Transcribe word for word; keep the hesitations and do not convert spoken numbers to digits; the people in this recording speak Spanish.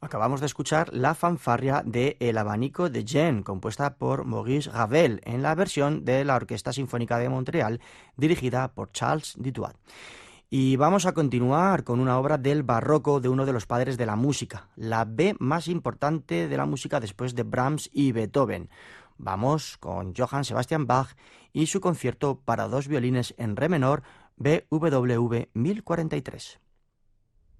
Acabamos de escuchar la fanfarria de El abanico de Jean, compuesta por Maurice Ravel, en la versión de la Orquesta Sinfónica de Montreal, dirigida por Charles Dutoit. Y vamos a continuar con una obra del barroco de uno de los padres de la música, la B más importante de la música después de Brahms y Beethoven. Vamos con Johann Sebastian Bach y su concierto para dos violines en re menor B W V mil cuarenta y tres.